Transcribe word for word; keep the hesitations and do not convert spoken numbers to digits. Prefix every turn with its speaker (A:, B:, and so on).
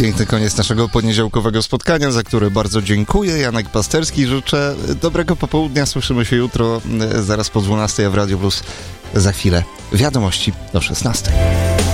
A: Piękny koniec naszego poniedziałkowego spotkania, za które bardzo dziękuję. Janek Pasterski, życzę dobrego popołudnia. Słyszymy się jutro zaraz po dwunastej, a w Radio Plus za chwilę wiadomości do szesnastej.